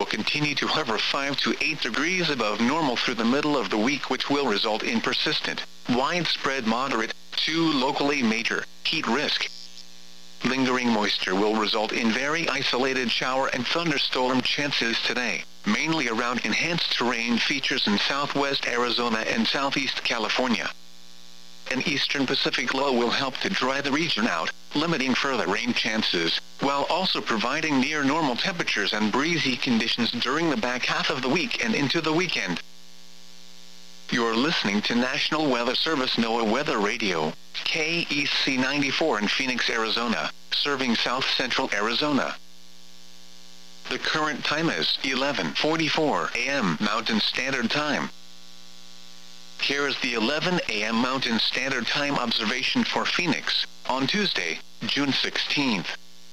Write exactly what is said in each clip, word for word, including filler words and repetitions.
continue to hover five to eight degrees above normal through the middle of the week, which will result in persistent, widespread moderate to locally major heat risk. Lingering moisture will result in very isolated shower and thunderstorm chances today, mainly around enhanced terrain features in southwest Arizona and southeast California. An eastern Pacific low will help to dry the region out, limiting further rain chances, while also providing near normal temperatures and breezy conditions during the back half of the week and into the weekend. You're listening to National Weather Service NOAA Weather Radio, K E C ninety-four in Phoenix, Arizona, serving south central Arizona. The current time is eleven forty-four a m Mountain Standard Time. Here is the eleven a m Mountain Standard Time observation for Phoenix, on Tuesday, June sixteenth.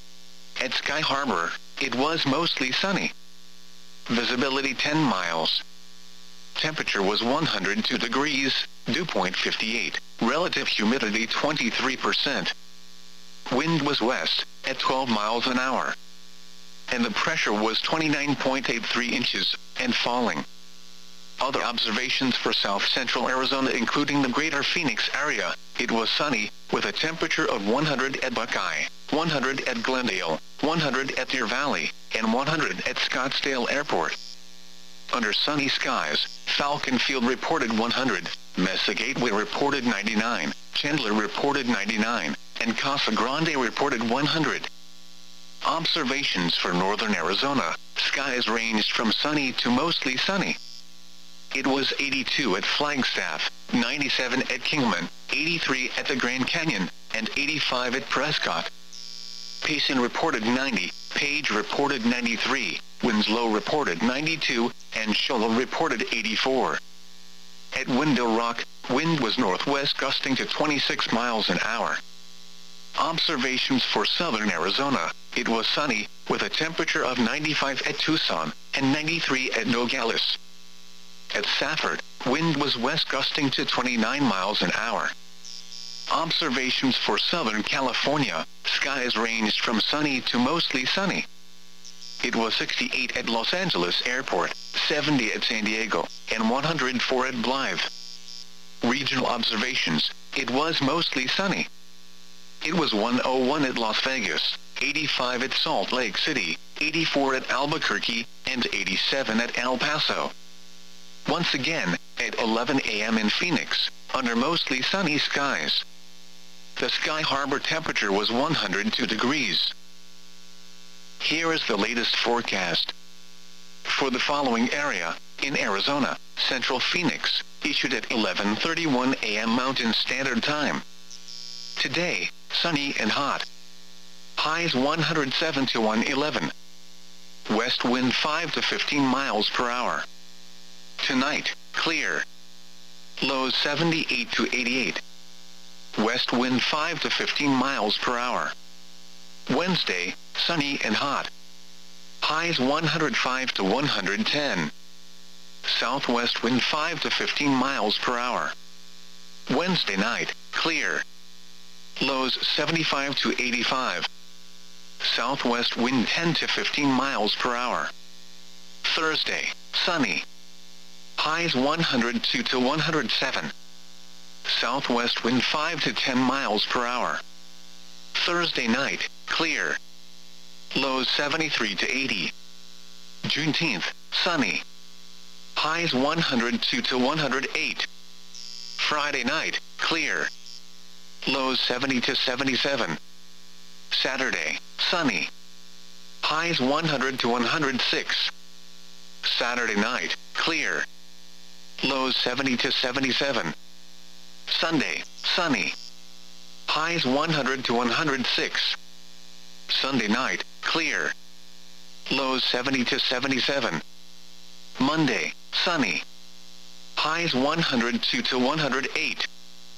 At Sky Harbor, it was mostly sunny. Visibility ten miles. Temperature was one hundred two degrees, dew point fifty-eight, relative humidity twenty-three percent. Wind was west, at twelve miles an hour. And the pressure was twenty-nine point eight three inches, and falling. Other observations for south central Arizona, including the greater Phoenix area, it was sunny, with a temperature of one hundred at Buckeye, one hundred at Glendale, one hundred at Deer Valley, and one hundred at Scottsdale Airport. Under sunny skies, Falcon Field reported one hundred, Mesa Gateway reported ninety-nine, Chandler reported ninety-nine, and Casa Grande reported one hundred. Observations for northern Arizona, skies ranged from sunny to mostly sunny. It was eighty-two at Flagstaff, ninety-seven at Kingman, eighty-three at the Grand Canyon, and eighty-five at Prescott. Payson reported ninety, Page reported ninety-three, Winslow reported ninety-two, and Shoal reported eighty-four. At Window Rock, wind was northwest gusting to twenty-six miles an hour. Observations for southern Arizona, it was sunny, with a temperature of ninety-five at Tucson, and ninety-three at Nogales. At Safford, wind was west gusting to twenty-nine miles an hour. Observations for Southern California, skies ranged from sunny to mostly sunny. It was sixty-eight at Los Angeles Airport, seventy at San Diego, and one hundred four at Blythe. Regional observations, it was mostly sunny. It was one oh one at Las Vegas, eighty-five at Salt Lake City, eighty-four at Albuquerque, and eighty-seven at El Paso. Once again, at eleven a m in Phoenix, under mostly sunny skies. The Sky Harbor temperature was one hundred two degrees. Here is the latest forecast. For the following area, in Arizona, Central Phoenix, issued at eleven thirty-one a m Mountain Standard Time. Today, sunny and hot. Highs one hundred seven to one eleven. West wind five to fifteen miles per hour. Tonight, clear. Lows seventy-eight to eighty-eight. West wind five to fifteen miles per hour. Wednesday, sunny and hot. Highs one hundred five to one hundred ten. Southwest wind five to fifteen miles per hour. Wednesday night, clear. Lows seventy-five to eighty-five. Southwest wind ten to fifteen miles per hour. Thursday, sunny. Highs one hundred two to one hundred seven. Southwest wind five to ten miles per hour. Thursday night, clear. Lows seventy-three to eighty. Juneteenth, sunny. Highs one hundred two to one hundred eight. Friday night, clear. Lows seventy to seventy-seven. Saturday, sunny. Highs one hundred to one hundred six. Saturday night, clear. Lows seventy to seventy-seven. Sunday, sunny. Highs one hundred to one hundred six. Sunday night, clear. Lows seventy to seventy-seven. Monday, sunny. Highs one hundred two to one hundred eight.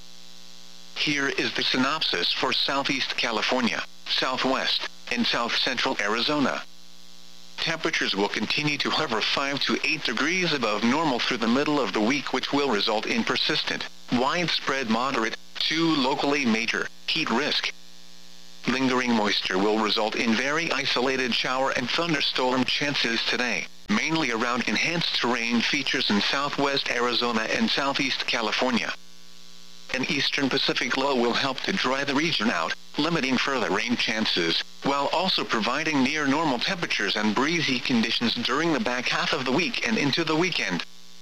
Here is the synopsis for Southeast California, Southwest, and South Central Arizona. Temperatures will continue to hover five to eight degrees above normal through the middle of the week, which will result in persistent, widespread moderate to locally major heat risk. Lingering moisture will result in very isolated shower and thunderstorm chances today, mainly around enhanced terrain features in southwest Arizona and southeast California. An eastern Pacific low will help to dry the region out, limiting further rain chances, while also providing near normal temperatures and breezy conditions during the back half of the week and into the weekend.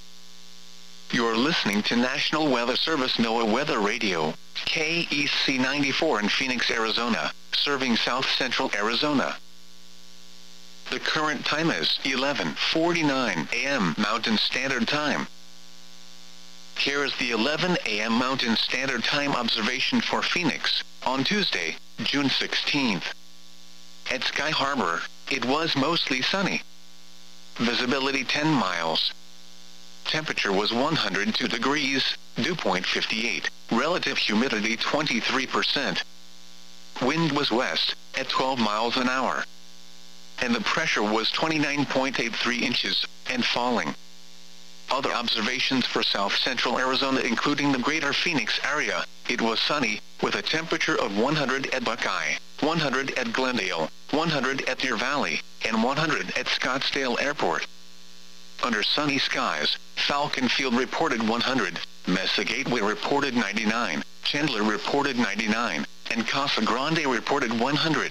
You're listening to National Weather Service NOAA Weather Radio, K E C ninety-four in Phoenix, Arizona, serving south central Arizona. The current time is eleven forty-nine a m Mountain Standard Time. Here is the eleven a m Mountain Standard Time observation for Phoenix, on Tuesday, June sixteenth. At Sky Harbor, it was mostly sunny. Visibility ten miles. Temperature was one hundred two degrees, dew point fifty-eight, relative humidity twenty-three percent. Wind was west, at twelve miles an hour. And the pressure was twenty-nine point eight three inches, and falling. Other observations for south central Arizona including the greater Phoenix area, it was sunny, with a temperature of one hundred at Buckeye, one hundred at Glendale, one hundred at Deer Valley, and one hundred at Scottsdale Airport. Under sunny skies, Falcon Field reported one hundred, Mesa Gateway reported ninety-nine, Chandler reported ninety-nine, and Casa Grande reported one hundred.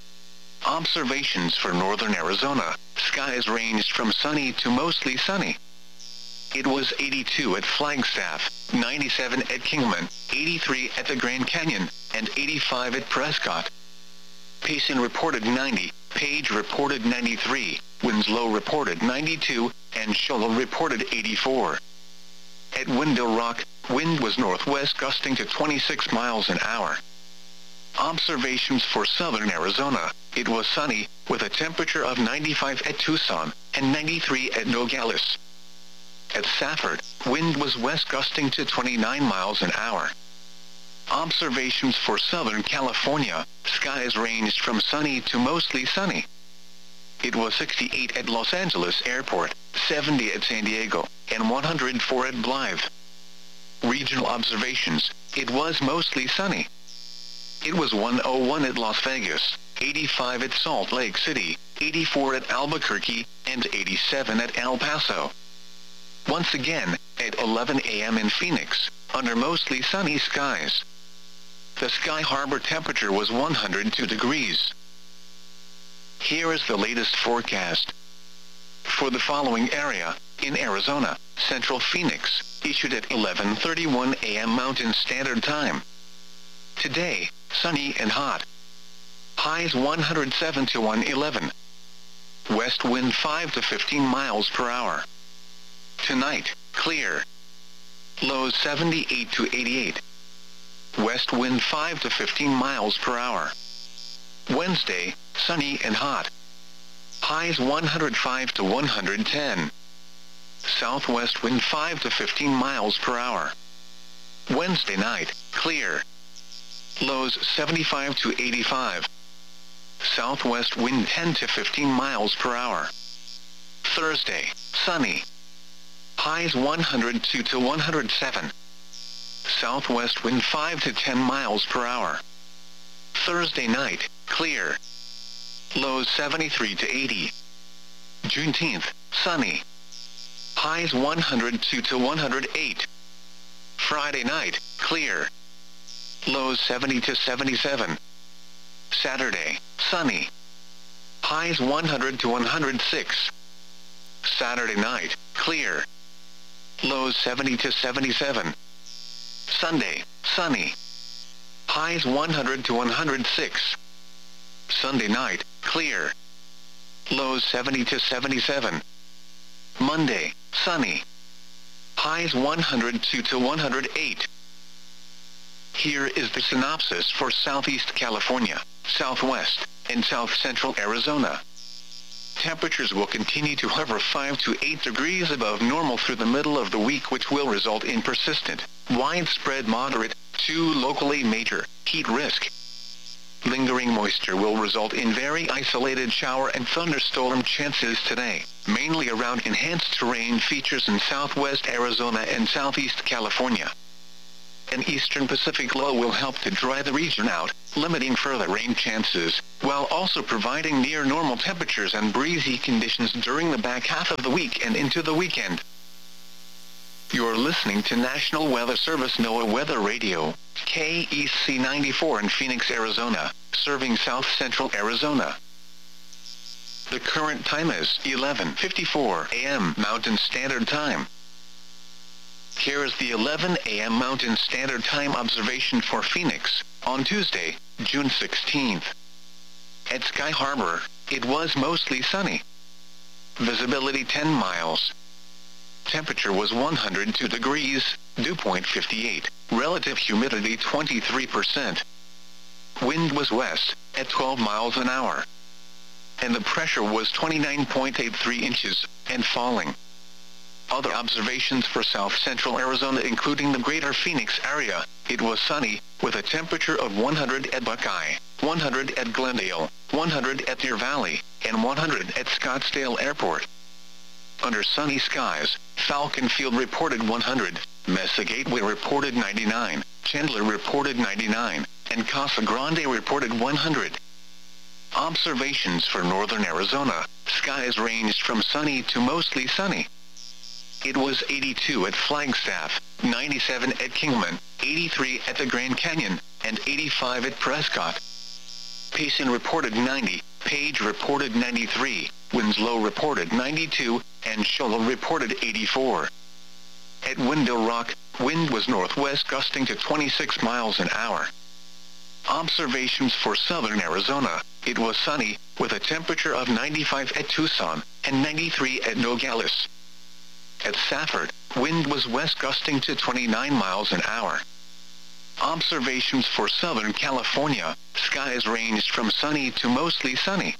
Observations for northern Arizona, skies ranged from sunny to mostly sunny. It was eighty-two at Flagstaff, ninety-seven at Kingman, eighty-three at the Grand Canyon, and eighty-five at Prescott. Payson reported ninety, Page reported ninety-three, Winslow reported ninety-two, and Shoal reported eighty-four. At Window Rock, wind was northwest gusting to twenty-six miles an hour. Observations for southern Arizona, it was sunny, with a temperature of ninety-five at Tucson, and ninety-three at Nogales. At Safford, wind was west gusting to twenty-nine miles an hour. Observations for Southern California, skies ranged from sunny to mostly sunny. It was sixty-eight at Los Angeles Airport, seventy at San Diego, and one hundred four at Blythe. Regional observations, it was mostly sunny. It was one oh one at Las Vegas, eighty-five at Salt Lake City, eighty-four at Albuquerque, and eighty-seven at El Paso. Once again, at eleven a m in Phoenix, under mostly sunny skies. The Sky Harbor temperature was one hundred two degrees. Here is the latest forecast. For the following area, in Arizona, Central Phoenix, issued at eleven thirty-one a m Mountain Standard Time. Today, sunny and hot. Highs one hundred seven to one eleven. West wind five to fifteen miles per hour. Tonight, clear. Lows seventy-eight to eighty-eight. West wind five to fifteen miles per hour. Wednesday, sunny and hot. Highs one hundred five to one hundred ten. Southwest wind five to fifteen miles per hour. Wednesday night, clear. Lows seventy-five to eighty-five. Southwest wind ten to fifteen miles per hour. Thursday, sunny. Highs one hundred two to one hundred seven. Southwest wind five to ten miles per hour. Thursday night, clear. Lows seventy-three to eighty. Juneteenth, sunny. Highs one hundred two to one hundred eight. Friday night, clear. Lows seventy to seventy-seven. Saturday, sunny. Highs one hundred to one hundred six. Saturday night, clear. Lows seventy to seventy-seven. Sunday, sunny. Highs one hundred to one hundred six. Sunday night, clear. Lows seventy to seventy-seven. Monday, sunny. Highs one hundred two to one hundred eight. Here is the synopsis for Southeast California, Southwest, and South Central Arizona. Temperatures will continue to hover five to eight degrees above normal through the middle of the week, which will result in persistent, widespread moderate, to locally major, heat risk. Lingering moisture will result in very isolated shower and thunderstorm chances today, mainly around enhanced terrain features in southwest Arizona and southeast California. An eastern Pacific low will help to dry the region out, limiting further rain chances, while also providing near normal temperatures and breezy conditions during the back half of the week and into the weekend. You're listening to National Weather Service NOAA Weather Radio, K E C ninety-four in Phoenix, Arizona, serving south central Arizona. The current time is eleven fifty-four a m Mountain Standard Time. Here is the eleven a m Mountain Standard Time observation for Phoenix, on Tuesday, June sixteenth. At Sky Harbor, it was mostly sunny. Visibility ten miles. Temperature was one hundred two degrees, dew point fifty-eight, relative humidity twenty-three percent. Wind was west, at twelve miles an hour. And the pressure was twenty-nine point eight three inches, and falling. Other observations for south central Arizona including the greater Phoenix area, it was sunny, with a temperature of one hundred at Buckeye, one hundred at Glendale, one hundred at Deer Valley, and one hundred at Scottsdale Airport. Under sunny skies, Falcon Field reported one hundred, Mesa Gateway reported ninety-nine, Chandler reported ninety-nine, and Casa Grande reported one hundred. Observations for northern Arizona, skies ranged from sunny to mostly sunny. It was eighty-two at Flagstaff, ninety-seven at Kingman, eighty-three at the Grand Canyon, and eighty-five at Prescott. Payson reported ninety, Page reported ninety-three, Winslow reported ninety-two, and Shoal reported eighty-four. At Window Rock, wind was northwest gusting to twenty-six miles an hour. Observations for southern Arizona, it was sunny, with a temperature of ninety-five at Tucson, and ninety-three at Nogales. At Safford, wind was west gusting to twenty-nine miles an hour. Observations for Southern California, skies ranged from sunny to mostly sunny.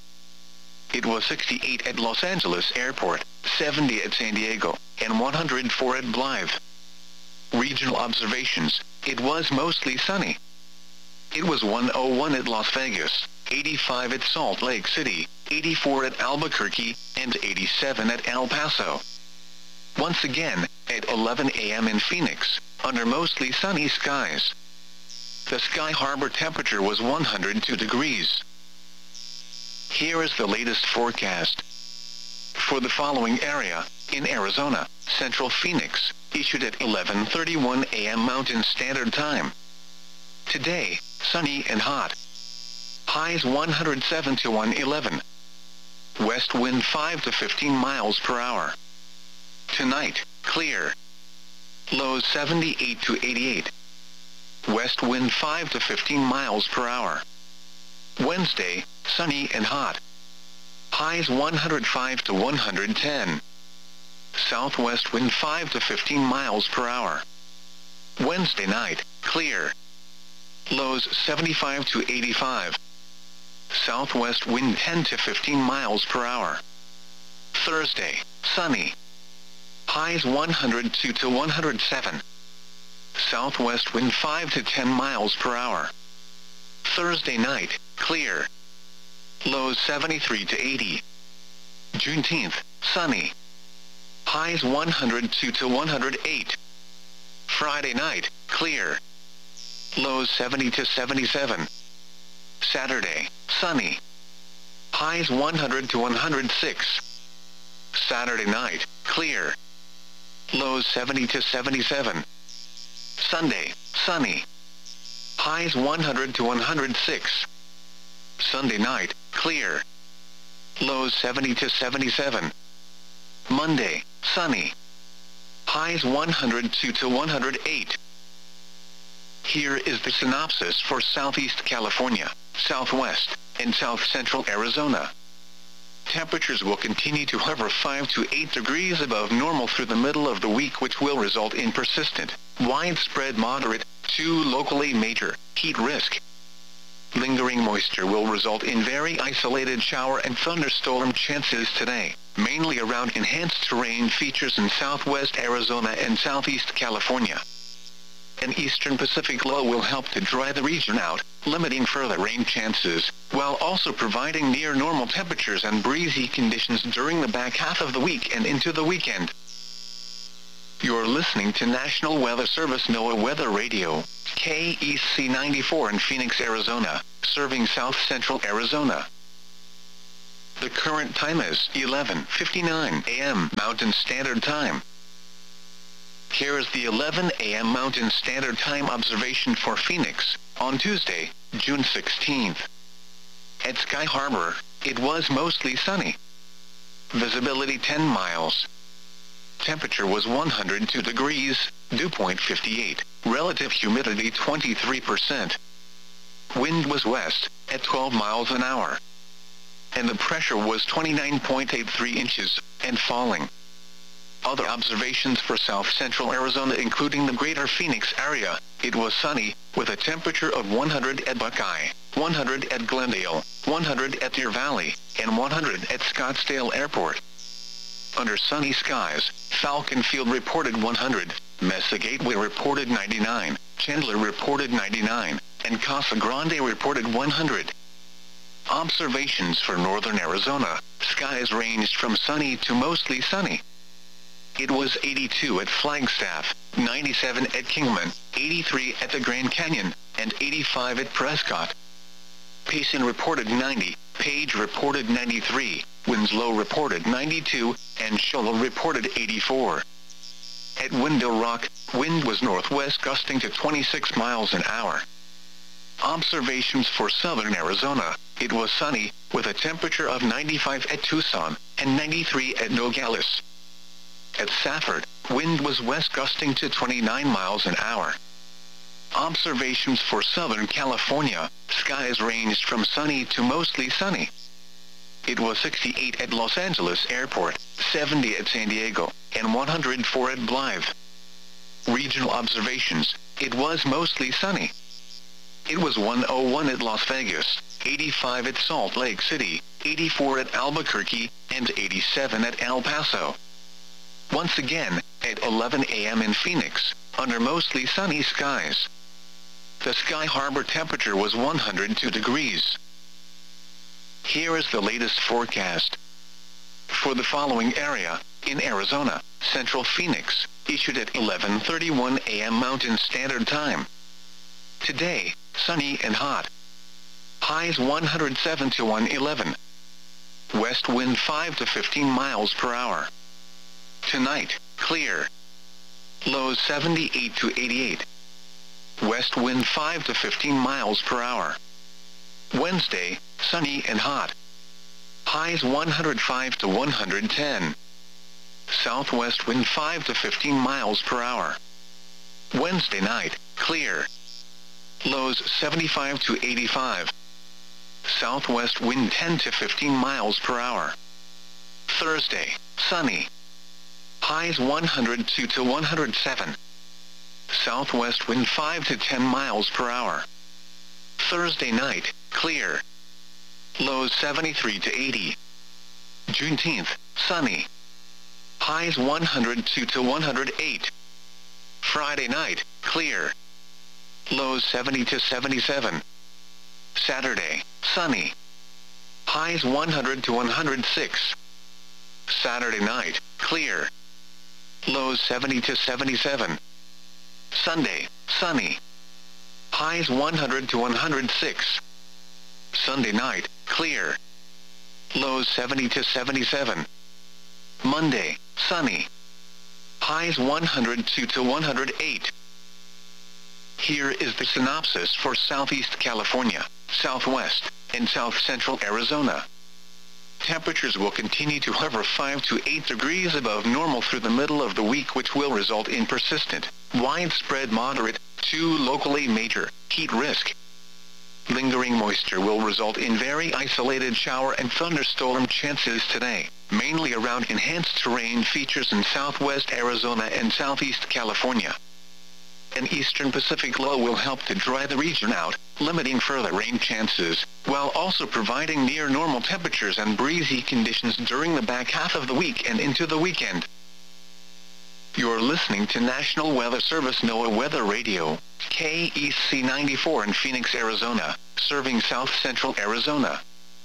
It was sixty-eight at Los Angeles Airport, seventy at San Diego, and one hundred four at Blythe. Regional observations, it was mostly sunny. It was one oh one at Las Vegas, eighty-five at Salt Lake City, eighty-four at Albuquerque, and eighty-seven at El Paso. Once again, at eleven a m in Phoenix, under mostly sunny skies. The Sky Harbor temperature was one hundred two degrees. Here is the latest forecast. For the following area, in Arizona, Central Phoenix, issued at eleven thirty-one a m Mountain Standard Time. Today, sunny and hot. Highs one hundred seven to one eleven. West wind five to fifteen miles per hour. Tonight, clear. Lows seventy-eight to eighty-eight. West wind five to fifteen miles per hour. Wednesday, sunny and hot. Highs one hundred five to one hundred ten. Southwest wind five to fifteen miles per hour. Wednesday night, clear. Lows seventy-five to eighty-five. Southwest wind ten to fifteen miles per hour. Thursday, sunny. Highs one hundred two to one hundred seven. Southwest wind five to ten miles per hour. Thursday night, clear. Lows seventy-three to eighty. Juneteenth, sunny. Highs one hundred two to one hundred eight. Friday night, clear. Lows seventy to seventy-seven. Saturday, sunny. Highs one hundred to one hundred six. Saturday night, clear. Lows seventy to seventy-seven. Sunday, sunny. Highs one hundred to one hundred six. Sunday night, clear. Lows seventy to seventy-seven. Monday, sunny. Highs one hundred two to one hundred eight. Here is the synopsis for Southeast California, Southwest, and South Central Arizona. Temperatures will continue to hover five to eight degrees above normal through the middle of the week, which will result in persistent, widespread moderate, to locally major, heat risk. Lingering moisture will result in very isolated shower and thunderstorm chances today, mainly around enhanced terrain features in southwest Arizona and southeast California. An eastern Pacific low will help to dry the region out, limiting further rain chances, while also providing near normal temperatures and breezy conditions during the back half of the week and into the weekend. You're listening to National Weather Service NOAA Weather Radio, K E C ninety-four in Phoenix, Arizona, serving south central Arizona. The current time is eleven fifty-nine a m Mountain Standard Time. Here is the eleven a m Mountain Standard Time observation for Phoenix, on Tuesday, June sixteenth. At Sky Harbor, it was mostly sunny. Visibility ten miles. Temperature was one hundred two degrees, dew point fifty-eight, relative humidity twenty-three percent. Wind was west, at twelve miles an hour. And the pressure was twenty-nine point eight three inches, and falling. Other observations for south central Arizona including the greater Phoenix area, it was sunny, with a temperature of one hundred at Buckeye, one hundred at Glendale, one hundred at Deer Valley, and one hundred at Scottsdale Airport. Under sunny skies, Falcon Field reported one hundred, Mesa Gateway reported ninety-nine, Chandler reported ninety-nine, and Casa Grande reported one hundred. Observations for northern Arizona, skies ranged from sunny to mostly sunny. It was eighty-two at Flagstaff, ninety-seven at Kingman, eighty-three at the Grand Canyon, and eighty-five at Prescott. Payson reported ninety, Page reported ninety-three, Winslow reported ninety-two, and Shoal reported eighty-four. At Window Rock, wind was northwest gusting to twenty-six miles an hour. Observations for southern Arizona, it was sunny, with a temperature of ninety-five at Tucson, and ninety-three at Nogales. At Safford, wind was west gusting to twenty-nine miles an hour. Observations for Southern California, skies ranged from sunny to mostly sunny. It was sixty-eight at Los Angeles Airport, seventy at San Diego, and one hundred four at Blythe. Regional observations, it was mostly sunny. It was one oh one at Las Vegas, eighty-five at Salt Lake City, eighty-four at Albuquerque, and eighty-seven at El Paso. Once again, at eleven a m in Phoenix, under mostly sunny skies. The Sky Harbor temperature was one hundred two degrees. Here is the latest forecast. For the following area, in Arizona, Central Phoenix, issued at eleven thirty-one a m Mountain Standard Time. Today, sunny and hot. Highs one hundred seven to one eleven. West wind five to fifteen miles per hour. Tonight, clear. Lows seventy-eight to eighty-eight. West wind five to fifteen miles per hour. Wednesday, sunny and hot. Highs one hundred five to one hundred ten. Southwest wind five to fifteen miles per hour. Wednesday night, clear. Lows seventy-five to eighty-five. Southwest wind ten to fifteen miles per hour. Thursday, sunny. Highs one hundred two to one hundred seven. Southwest wind five to ten miles per hour. Thursday night, clear. Lows seventy-three to eighty. Juneteenth, sunny. Highs one hundred two to one hundred eight. Friday night, clear. Lows seventy to seventy-seven. Saturday, sunny. Highs one hundred to one hundred six. Saturday night, clear. Lows seventy to seventy-seven. Sunday, sunny. Highs one hundred to one hundred six. Sunday night, clear. Lows seventy to seventy-seven. Monday, sunny. Highs one hundred two to one hundred eight. Here is the synopsis for Southeast California, Southwest, and South Central Arizona. Temperatures will continue to hover five to eight degrees above normal through the middle of the week, which will result in persistent, widespread moderate, to locally major, heat risk. Lingering moisture will result in very isolated shower and thunderstorm chances today, mainly around enhanced terrain features in southwest Arizona and southeast California. An eastern Pacific low will help to dry the region out, limiting further rain chances, while also providing near normal temperatures and breezy conditions during the back half of the week and into the weekend. You're listening to National Weather Service NOAA Weather Radio, K E C ninety-four in Phoenix, Arizona, serving south central Arizona.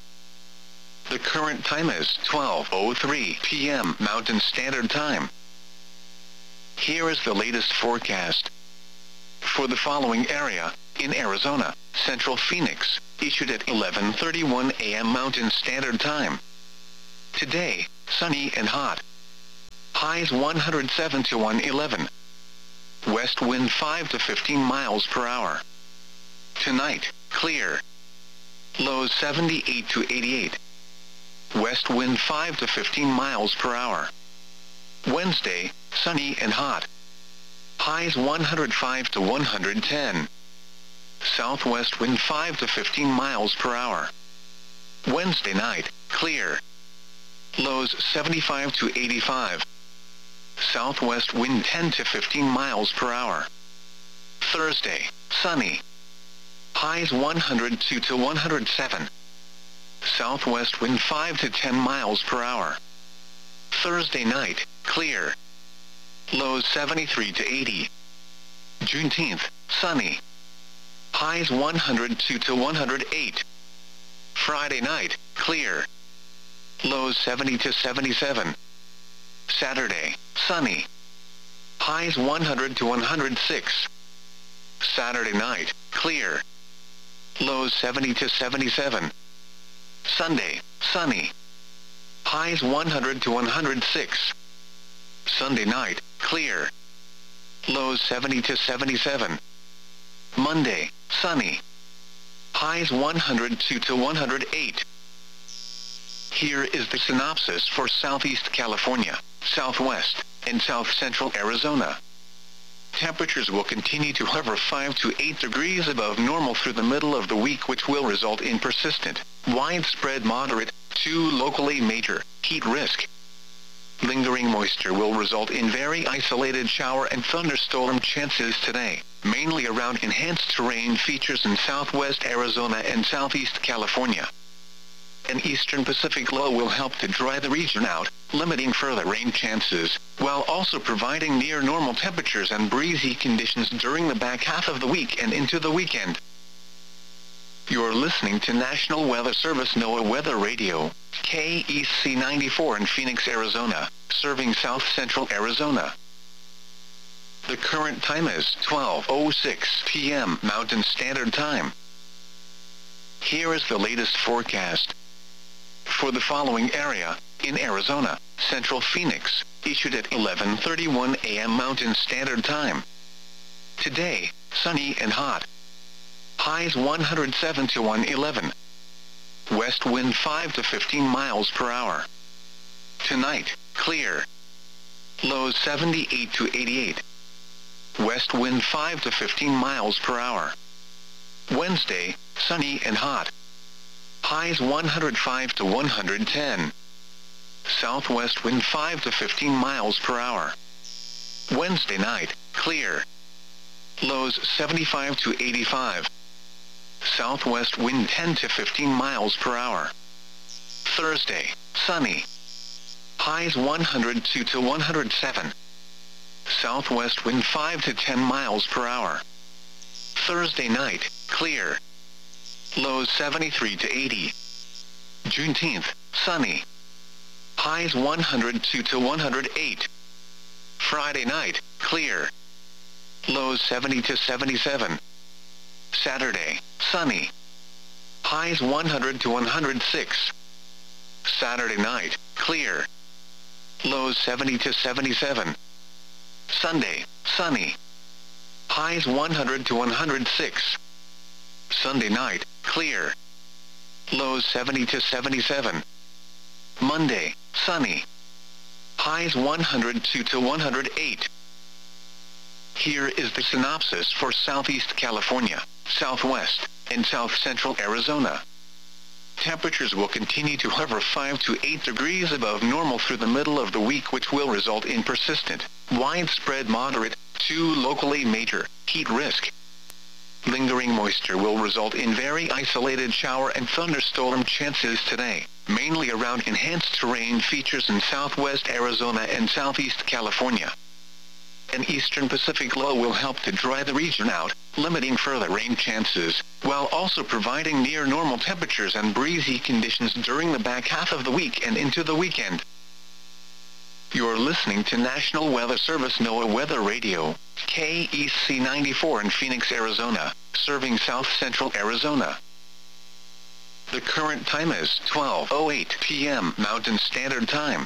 The current time is twelve oh three p m Mountain Standard Time. Here is the latest forecast. For the following area, in Arizona, Central Phoenix, issued at eleven thirty-one a m Mountain Standard Time. Today, sunny and hot. Highs one hundred seven to one eleven. West wind five to fifteen miles per hour. Tonight, clear. Lows seventy-eight to eighty-eight. West wind five to fifteen miles per hour. Wednesday, sunny and hot. Highs one hundred five to one hundred ten. Southwest wind five to fifteen miles per hour. Wednesday night, clear. Lows seventy-five to eighty-five. Southwest wind ten to fifteen miles per hour. Thursday, sunny. Highs one hundred two to one hundred seven. Southwest wind five to ten miles per hour. Thursday night, clear. Lows seventy-three to eighty. Juneteenth, sunny. Highs one hundred two to one hundred eight. Friday night, clear. Lows seventy to seventy-seven. Saturday, sunny. Highs one hundred to one hundred six. Saturday night, clear. Lows seventy to seventy-seven. Sunday, sunny. Highs one hundred to one hundred six. Sunday night, clear. Lows seventy to seventy-seven. Monday, sunny. Highs one hundred two to one hundred eight. Here is the synopsis for Southeast California, Southwest, and South Central Arizona. Temperatures will continue to hover five to eight degrees above normal through the middle of the week, which will result in persistent, widespread moderate, to locally major, heat risk. Lingering moisture will result in very isolated shower and thunderstorm chances today, mainly around enhanced terrain features in southwest Arizona and southeast California. An eastern Pacific low will help to dry the region out, limiting further rain chances, while also providing near normal temperatures and breezy conditions during the back half of the week and into the weekend. You're listening to National Weather Service NOAA Weather Radio, K E C ninety-four in Phoenix, Arizona, serving south central Arizona. The current time is twelve oh six p m Mountain Standard Time. Here is the latest forecast. For the following area, in Arizona, Central Phoenix, issued at eleven thirty-one a m Mountain Standard Time. Today, sunny and hot. Highs one hundred seven to one eleven. West wind five to fifteen miles per hour. Tonight, clear. Lows seventy-eight to eighty-eight. West wind five to fifteen miles per hour. Wednesday, sunny and hot. Highs one hundred five to one hundred ten. Southwest wind five to fifteen miles per hour. Wednesday night, clear. Lows seventy-five to eighty-five. Southwest wind ten to fifteen miles per hour. Thursday, sunny. Highs one hundred two to one hundred seven. Southwest wind five to ten miles per hour. Thursday night, clear. Lows seventy-three to eighty. Juneteenth, sunny. Highs one hundred two to one hundred eight. Friday night, clear. Lows seventy to seventy-seven. Saturday, sunny. Highs one hundred to one hundred six. Saturday night, clear. Lows seventy to seventy-seven. Sunday, sunny. Highs one hundred to one hundred six. Sunday night, clear. Lows seventy to seventy-seven. Monday, sunny. Highs one hundred two to one hundred eight. Here is the synopsis for Southeast California, Southwest, and South Central Arizona. Temperatures will continue to hover five to eight degrees above normal through the middle of the week, which will result in persistent, widespread moderate, to locally major, heat risk. Lingering moisture will result in very isolated shower and thunderstorm chances today, mainly around enhanced terrain features in southwest Arizona and southeast California. An eastern Pacific low will help to dry the region out, limiting further rain chances, while also providing near normal temperatures and breezy conditions during the back half of the week and into the weekend. You're listening to National Weather Service NOAA Weather Radio, K E C ninety-four in Phoenix, Arizona, serving south central Arizona. The current time is twelve oh eight p m Mountain Standard Time.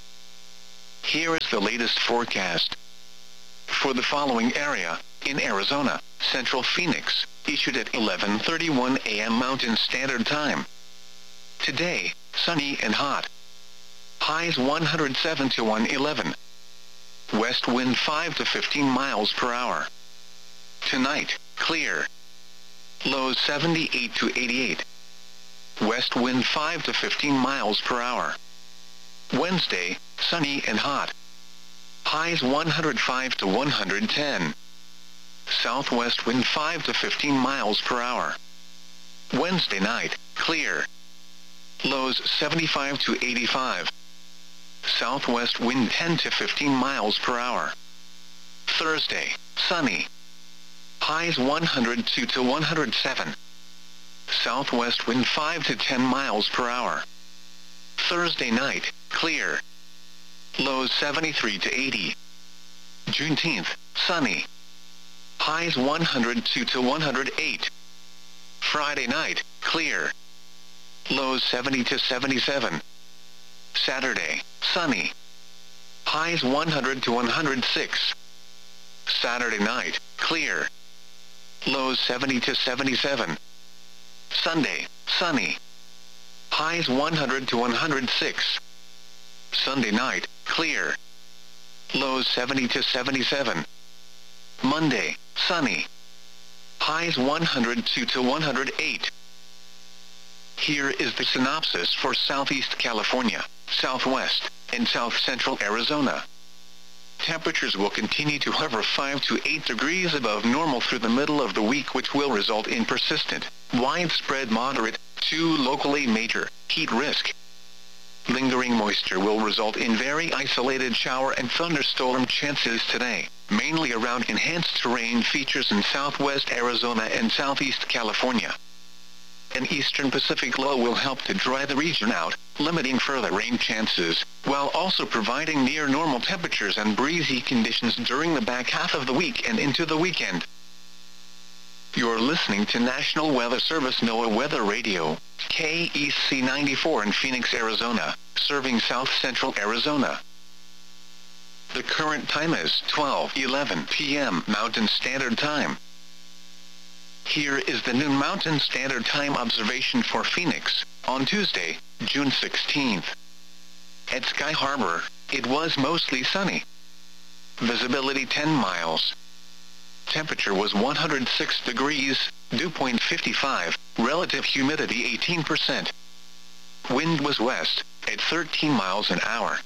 Here is the latest forecast. For the following area, in Arizona, Central Phoenix, issued at eleven thirty-one a m Mountain Standard Time. Today, sunny and hot. Highs one hundred seven to one eleven. West wind five to fifteen miles per hour. Tonight, clear. Lows seventy-eight to eighty-eight. West wind five to fifteen miles per hour. Wednesday, sunny and hot. Highs one hundred five to one hundred ten. Southwest wind five to fifteen miles per hour. Wednesday night, clear. Lows seventy-five to eighty-five. Southwest wind ten to fifteen miles per hour. Thursday, sunny. Highs one hundred two to one hundred seven. Southwest wind five to ten miles per hour. Thursday night, clear. Lows seventy-three to eighty. Juneteenth, sunny. Highs one hundred two to one hundred eight. Friday night, clear. Lows seventy to seventy-seven. Saturday, sunny. Highs one hundred to one hundred six. Saturday night, clear. Lows seventy to seventy-seven. Sunday, sunny. Highs one hundred to one hundred six. Sunday night, clear. Lows seventy to seventy-seven. Monday, sunny. Highs one hundred two to one hundred eight. Here is the synopsis for Southeast California, Southwest, and South Central Arizona. Temperatures will continue to hover five to eight degrees above normal through the middle of the week, which will result in persistent, widespread moderate, to locally major, heat risk. Lingering moisture will result in very isolated shower and thunderstorm chances today, mainly around enhanced terrain features in southwest Arizona and southeast California. An eastern Pacific low will help to dry the region out, limiting further rain chances, while also providing near normal temperatures and breezy conditions during the back half of the week and into the weekend. You're listening to National Weather Service NOAA Weather Radio, K E C ninety-four in Phoenix, Arizona, serving south central Arizona. The current time is twelve eleven p m Mountain Standard Time. Here is the noon Mountain Standard Time observation for Phoenix, on Tuesday, June sixteenth. At Sky Harbor, it was mostly sunny. Visibility ten miles. Temperature was one hundred six degrees, dew point fifty-five, relative humidity eighteen percent. Wind was west, at thirteen miles an hour.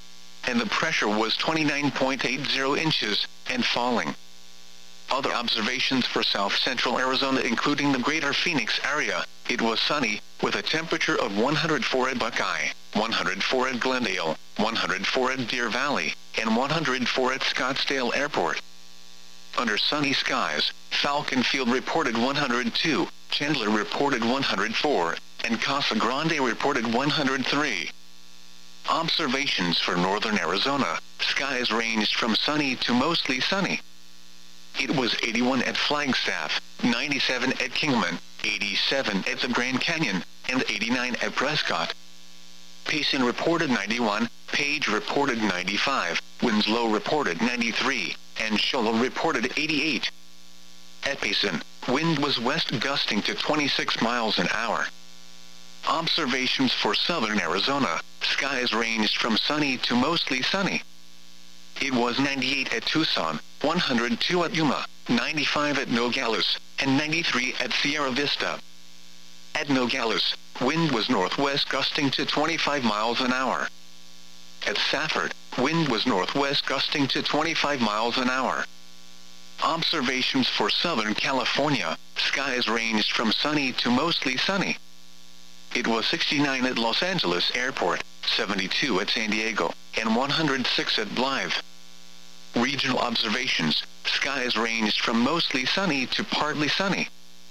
And the pressure was twenty-nine point eight zero inches, and falling. Other observations for south central Arizona including the greater Phoenix area, it was sunny, with a temperature of one hundred four at Buckeye, one hundred four at Glendale, one hundred four at Deer Valley, and one hundred four at Scottsdale Airport. Under sunny skies, Falcon Field reported one hundred two, Chandler reported one hundred four, and Casa Grande reported one hundred three. Observations for northern Arizona, skies ranged from sunny to mostly sunny. It was eighty-one at Flagstaff, ninety-seven at Kingman, eighty-seven at the Grand Canyon, and eighty-nine at Prescott. Payson reported ninety-one, Page reported ninety-five, Winslow reported ninety-three, and Shoal reported eighty-eight. At Payson, wind was west gusting to twenty-six miles an hour. Observations for southern Arizona, skies ranged from sunny to mostly sunny. It was ninety-eight at Tucson, one hundred two at Yuma, ninety-five at Nogales, and ninety-three at Sierra Vista. At Nogales, wind was northwest gusting to twenty-five miles an hour. At Safford, wind was northwest gusting to twenty-five miles an hour. Observations for Southern California, skies ranged from sunny to mostly sunny. It was sixty-nine at Los Angeles Airport, seventy-two at San Diego, and one hundred six at Blythe. Regional observations, skies ranged from mostly sunny to partly sunny.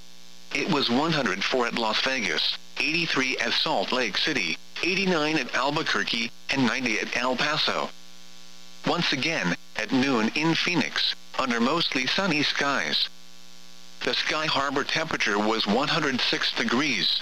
It was one hundred four at Las Vegas, eighty-three at Salt Lake City, eighty-nine at Albuquerque, and ninety at El Paso. Once again, at noon in Phoenix, under mostly sunny skies. The Sky Harbor temperature was one hundred six degrees.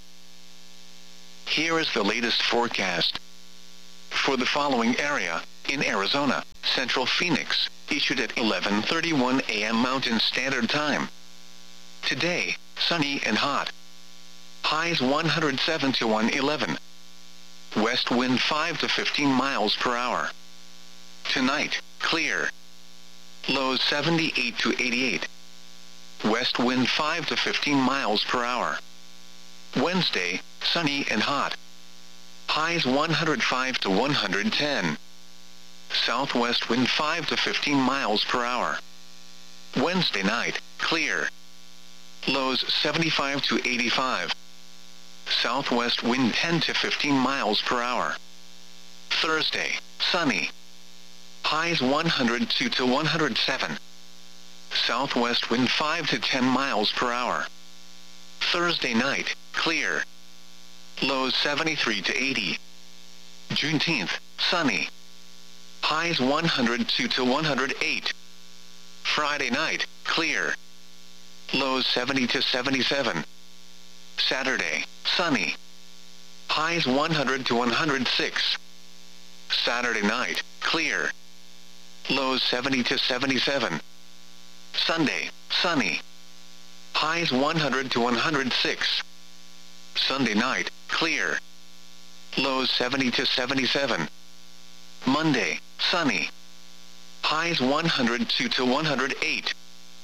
Here is the latest forecast. For the following area, in Arizona, Central Phoenix, issued at eleven thirty-one a m Mountain Standard Time. Today, sunny and hot. Highs one hundred seven to one hundred eleven. West wind five to fifteen miles per hour. Tonight, clear. Lows seventy-eight to eighty-eight. West wind five to fifteen miles per hour. Wednesday, sunny and hot. Highs one hundred five to one hundred ten. Southwest wind five to fifteen miles per hour. Wednesday night, clear. Lows seventy-five to eighty-five. Southwest wind ten to fifteen miles per hour. Thursday, sunny. Highs one hundred two to one hundred seven. Southwest wind five to ten miles per hour. Thursday night, clear. Lows seventy-three to eighty. Juneteenth, sunny. Highs one hundred two to one hundred eight. Friday night, clear. Lows seventy to seventy-seven. Saturday, sunny. Highs one hundred to one hundred six. Saturday night, clear. Lows seventy to seventy-seven. Sunday, sunny. Highs one hundred to one hundred six. Sunday night, clear. Lows seventy to seventy-seven. Monday, sunny. Highs one hundred two to one hundred eight.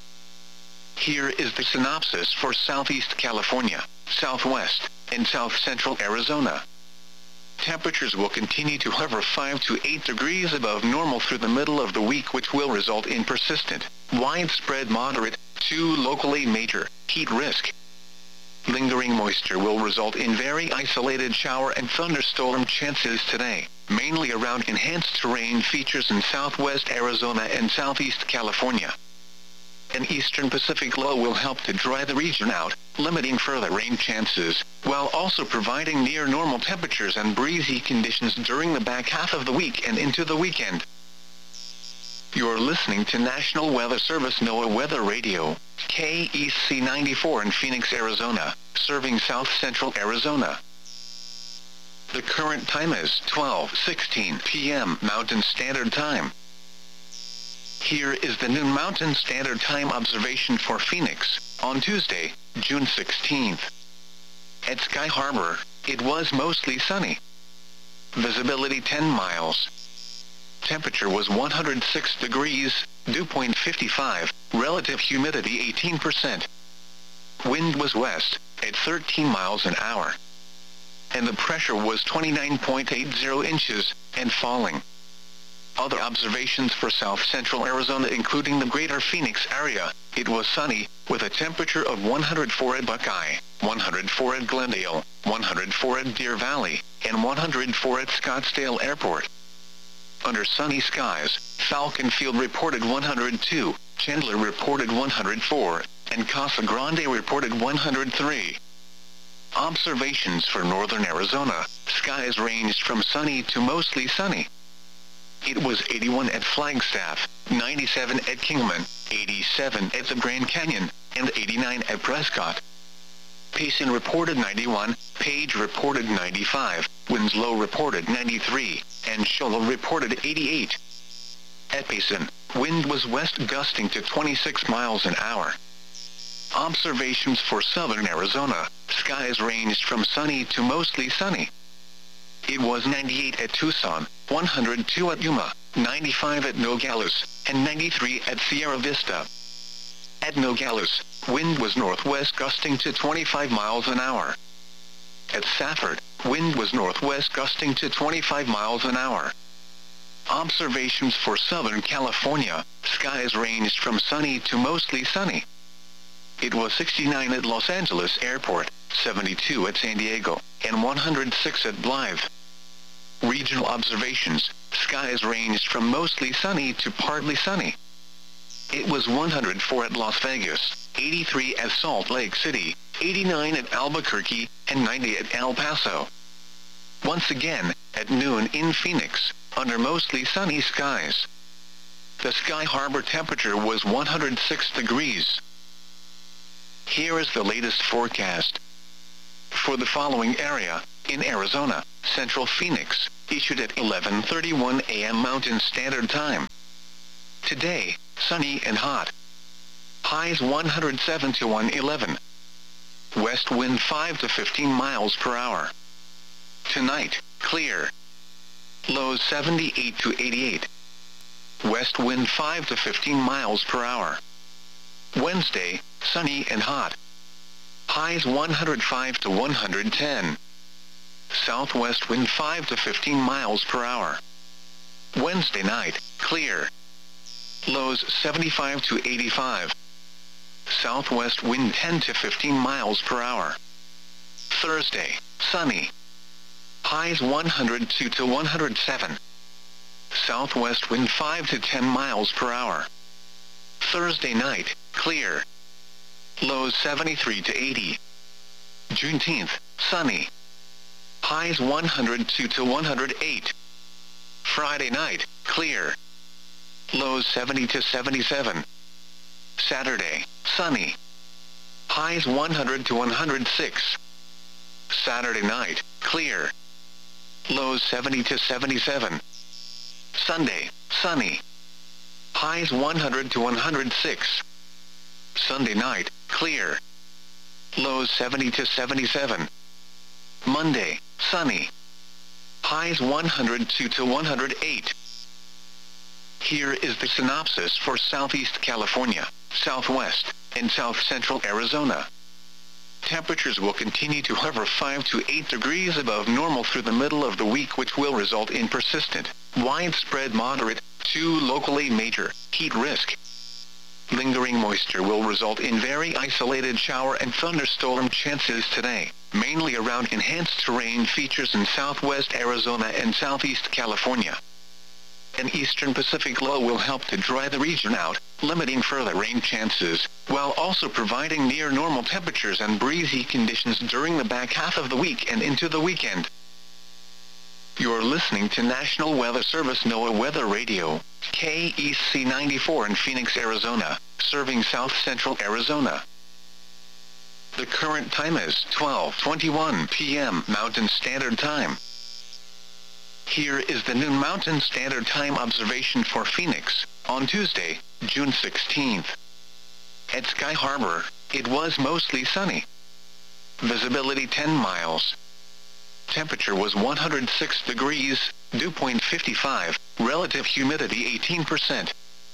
Here is the synopsis for Southeast California, Southwest, and South Central Arizona. Temperatures will continue to hover five to eight degrees above normal through the middle of the week, which will result in persistent, widespread moderate, to locally major, heat risk. Lingering moisture will result in very isolated shower and thunderstorm chances today, mainly around enhanced terrain features in southwest Arizona and southeast California. An eastern Pacific low will help to dry the region out, limiting further rain chances, while also providing near normal temperatures and breezy conditions during the back half of the week and into the weekend. You're listening to National Weather Service NOAA Weather Radio, K E C ninety-four in Phoenix, Arizona, serving south central Arizona. The current time is twelve sixteen p m Mountain Standard Time. Here is the noon Mountain Standard Time observation for Phoenix, on Tuesday, June sixteenth. At Sky Harbor, it was mostly sunny. Visibility ten miles. Temperature was one hundred six degrees, dew point fifty-five, relative humidity eighteen percent. Wind was west, at thirteen miles an hour. And the pressure was twenty-nine point eight zero inches, and falling. Other observations for south central Arizona, including the greater Phoenix area, it was sunny, with a temperature of one hundred four at Buckeye, one hundred four at Glendale, one hundred four at Deer Valley, and one hundred four at Scottsdale Airport. Under sunny skies, Falcon Field reported one hundred two, Chandler reported one hundred four, and Casa Grande reported one hundred three. Observations for northern Arizona, skies ranged from sunny to mostly sunny. It was eighty-one at Flagstaff, ninety-seven at Kingman, eighty-seven at the Grand Canyon, and eighty-nine at Prescott. Payson reported ninety-one, Page reported ninety-five, Winslow reported ninety-three, and Shoal reported eighty-eight. At Payson, wind was west gusting to twenty-six miles an hour. Observations for southern Arizona, skies ranged from sunny to mostly sunny. It was ninety-eight at Tucson, one hundred two at Yuma, ninety-five at Nogales, and ninety-three at Sierra Vista. At Nogales, wind was northwest gusting to twenty-five miles an hour. At Safford, wind was northwest gusting to twenty-five miles an hour. Observations for Southern California, skies ranged from sunny to mostly sunny. It was sixty-nine at Los Angeles Airport, seventy-two at San Diego, and one hundred six at Blythe. Regional observations, skies ranged from mostly sunny to partly sunny. It was one hundred four at Las Vegas, eighty-three at Salt Lake City, eighty-nine at Albuquerque, and ninety at El Paso. Once again, at noon in Phoenix, under mostly sunny skies. The Sky Harbor temperature was one hundred six degrees. Here is the latest forecast. For the following area, in Arizona, Central Phoenix, issued at eleven thirty-one a m Mountain Standard Time. Today, sunny and hot. Highs one hundred seven to one eleven. West wind five to fifteen miles per hour. Tonight, clear. Lows seventy-eight to eighty-eight. West wind five to fifteen miles per hour. Wednesday, sunny and hot. Highs one hundred five to one hundred ten. Southwest wind five to fifteen miles per hour. Wednesday night, clear. Lows seventy-five to eighty-five. Southwest wind ten to fifteen miles per hour. Thursday, sunny. Highs one hundred two to one hundred seven. Southwest wind five to ten miles per hour. Thursday night, clear. Lows seventy-three to eighty. Juneteenth, sunny. Highs one hundred two to one hundred eight. Friday night, clear. Lows seventy to seventy-seven. Saturday, sunny. Highs one hundred to one hundred six. Saturday night, clear. Lows seventy to seventy-seven. Sunday, sunny. Highs one hundred to one hundred six. Sunday night, clear. Lows seventy to seventy-seven. Monday, sunny. Highs one hundred two to one hundred eight. Here is the synopsis for Southeast California, Southwest, and South Central Arizona. Temperatures will continue to hover five to eight degrees above normal through the middle of the week, which will result in persistent, widespread moderate, to locally major, heat risk. Lingering moisture will result in very isolated shower and thunderstorm chances today, mainly around enhanced terrain features in southwest Arizona and southeast California. An eastern Pacific low will help to dry the region out, limiting further rain chances, while also providing near normal temperatures and breezy conditions during the back half of the week and into the weekend. You're listening to National Weather Service NOAA Weather Radio, K E C ninety-four in Phoenix, Arizona, serving south central Arizona. The current time is twelve twenty-one p m Mountain Standard Time. Here is the noon Mountain Standard Time observation for Phoenix, on Tuesday, June sixteenth. At Sky Harbor, it was mostly sunny. Visibility ten miles. Temperature was one hundred six degrees, dew point fifty-five, relative humidity eighteen percent.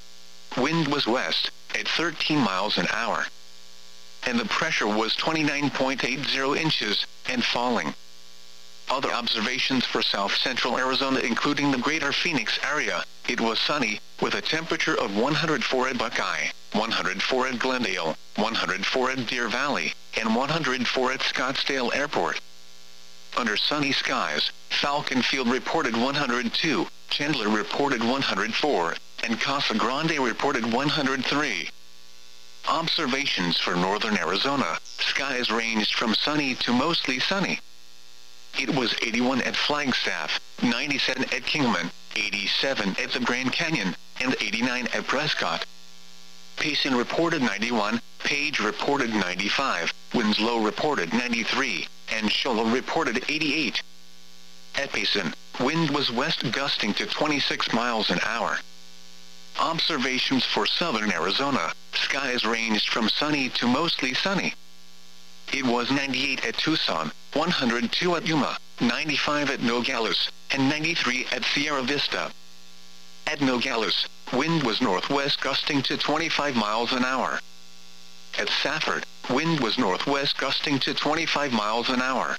Wind was west, at thirteen miles an hour. And the pressure was twenty-nine point eight zero inches, and falling. Other observations for south central Arizona including the greater Phoenix area, it was sunny, with a temperature of one hundred four at Buckeye, one hundred four at Glendale, one hundred four at Deer Valley, and one hundred four at Scottsdale Airport. Under sunny skies, Falcon Field reported one hundred two, Chandler reported one hundred four, and Casa Grande reported one hundred three. Observations for northern Arizona, skies ranged from sunny to mostly sunny. It was eighty-one at Flagstaff, ninety-seven at Kingman, eighty-seven at the Grand Canyon, and eighty-nine at Prescott. Payson reported ninety-one, Page reported ninety-five, Winslow reported ninety-three, and Shola reported eighty-eight. At Payson, wind was west gusting to twenty-six miles an hour. Observations for southern Arizona, skies ranged from sunny to mostly sunny. It was ninety-eight at Tucson, one hundred two at Yuma, ninety-five at Nogales, and ninety-three at Sierra Vista. At Nogales, wind was northwest gusting to twenty-five miles an hour. At Safford, wind was northwest gusting to twenty-five miles an hour.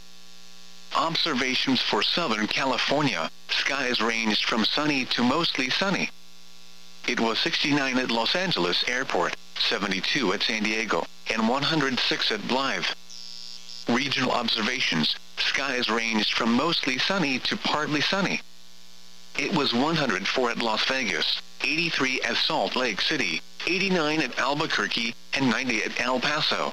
Observations for Southern California, skies ranged from sunny to mostly sunny. It was sixty-nine at Los Angeles Airport, seventy-two at San Diego, and one hundred six at Blythe. Regional observations, skies ranged from mostly sunny to partly sunny. It was one hundred four at Las Vegas, eighty-three at Salt Lake City, eighty-nine at Albuquerque, and ninety at El Paso.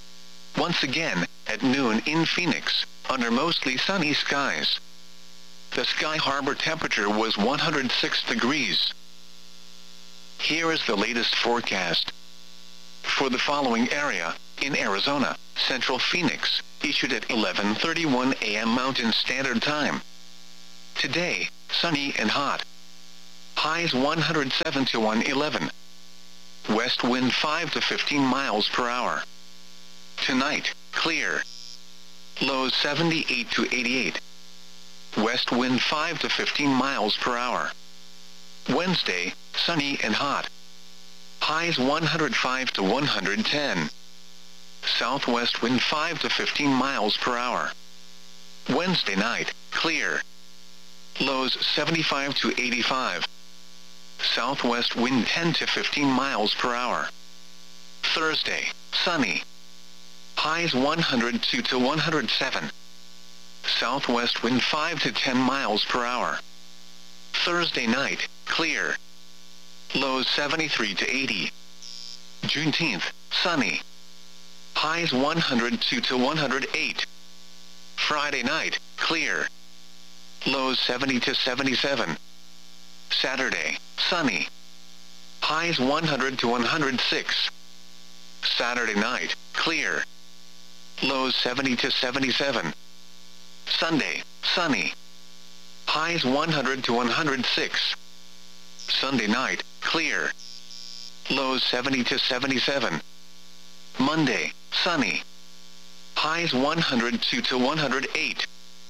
Once again, at noon in Phoenix, under mostly sunny skies. The Sky Harbor temperature was one hundred six degrees. Here is the latest forecast. For the following area, in Arizona, Central Phoenix, issued at eleven thirty-one a m Mountain Standard Time. Today, sunny and hot. Highs one hundred seven to one eleven. West wind five to fifteen miles per hour. Tonight, clear. Lows seventy-eight to eighty-eight. West wind five to fifteen miles per hour. Wednesday, sunny and hot. Highs one hundred five to one hundred ten. Southwest wind five to fifteen miles per hour. Wednesday night, clear. Lows seventy-five to eighty-five. Southwest wind ten to fifteen miles per hour. Thursday, sunny. Highs one hundred two to one hundred seven. Southwest wind five to ten miles per hour. Thursday night, clear. Lows seventy-three to eighty. Juneteenth, sunny. Highs one hundred two to one hundred eight. Friday night, clear. Lows seventy to seventy-seven. Saturday, sunny. Highs one hundred to one hundred six. Saturday night, clear. Lows seventy to seventy-seven. Sunday, sunny. Highs one hundred to one hundred six. Sunday night, clear. Lows seventy to seventy-seven. Monday, sunny. Highs one hundred two to one hundred eight.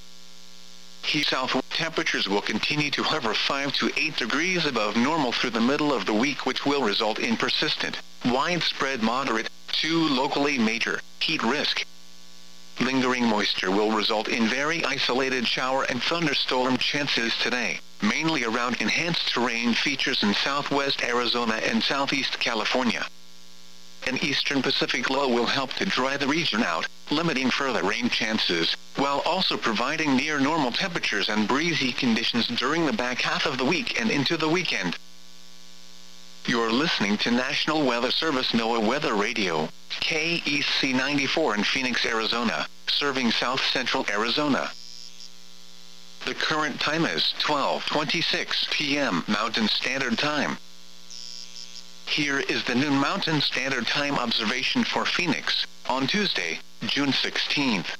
Heat south temperatures will continue to hover five to eight degrees above normal through the middle of the week, which will result in persistent, widespread moderate to locally major heat risk. Lingering moisture will result in very isolated shower and thunderstorm chances today, mainly around enhanced terrain features in southwest Arizona and southeast California. An eastern Pacific low will help to dry the region out, limiting further rain chances, while also providing near normal temperatures and breezy conditions during the back half of the week and into the weekend. You're listening to National Weather Service NOAA Weather Radio, K E C ninety-four in Phoenix, Arizona, serving south central Arizona. The current time is twelve twenty-six p m Mountain Standard Time. Here is the noon Mountain Standard Time observation for Phoenix, on Tuesday, June sixteenth.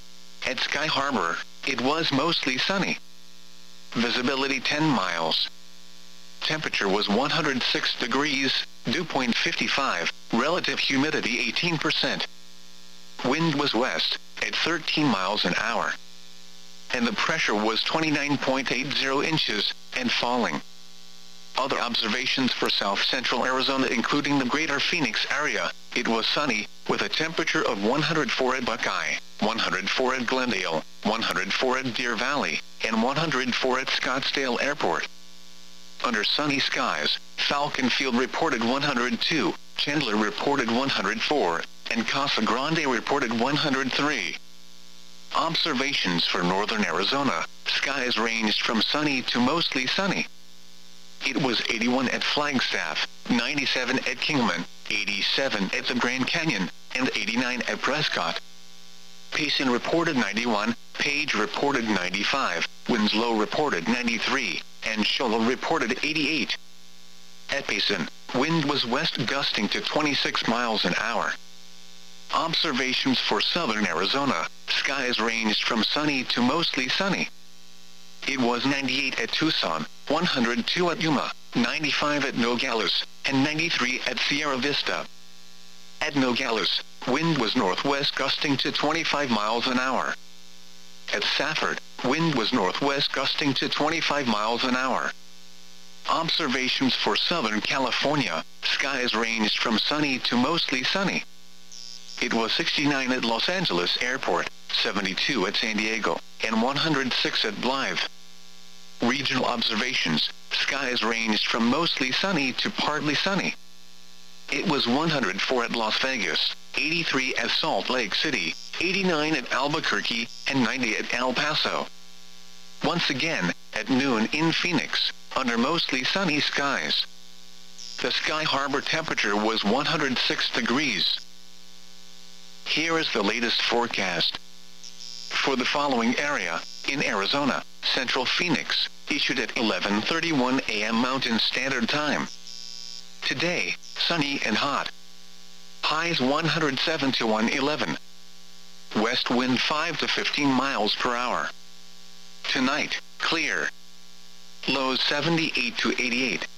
At Sky Harbor, it was mostly sunny. Visibility ten miles. Temperature was one hundred six degrees, dew point fifty-five, relative humidity eighteen percent. Wind was west, at thirteen miles an hour. And the pressure was twenty-nine point eight zero inches, and falling. Other observations for south central Arizona including the greater Phoenix area, it was sunny, with a temperature of one hundred four at Buckeye, one hundred four at Glendale, one hundred four at Deer Valley, and one hundred four at Scottsdale Airport. Under sunny skies, Falcon Field reported one hundred two, Chandler reported one hundred four, and Casa Grande reported one hundred three. Observations for northern Arizona, skies ranged from sunny to mostly sunny. It was eighty-one at Flagstaff, ninety-seven at Kingman, eighty-seven at the Grand Canyon, and eighty-nine at Prescott. Payson reported ninety-one, Page reported ninety-five, Winslow reported ninety-three, and Shoal reported eighty-eight. At Payson, wind was west gusting to twenty-six miles an hour. Observations for southern Arizona, skies ranged from sunny to mostly sunny. It was ninety-eight at Tucson, one hundred two at Yuma, ninety-five at Nogales, and ninety-three at Sierra Vista. At Nogales, wind was northwest gusting to twenty-five miles an hour. At Safford, wind was northwest gusting to twenty-five miles an hour. Observations for Southern California, skies ranged from sunny to mostly sunny. It was sixty-nine at Los Angeles Airport, seventy-two at San Diego, and one hundred six at Blythe. Regional observations, skies ranged from mostly sunny to partly sunny. It was one hundred four at Las Vegas, eighty-three at Salt Lake City, eighty-nine at Albuquerque, and ninety at El Paso. Once again, at noon in Phoenix, under mostly sunny skies. The Sky Harbor temperature was one hundred six degrees. Here is the latest forecast. For the following area, in Arizona, Central Phoenix, issued at eleven thirty-one a m Mountain Standard Time. Today, sunny and hot. Highs one hundred seven to one eleven. West wind five to fifteen miles per hour. Tonight, clear. Lows seventy-eight to eighty-eight.